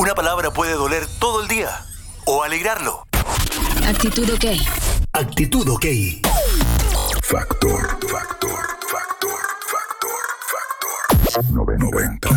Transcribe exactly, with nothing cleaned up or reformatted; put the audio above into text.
Una palabra puede doler todo el día o alegrarlo. Actitud OK. Actitud OK. Factor, factor, factor, factor, factor. noventa.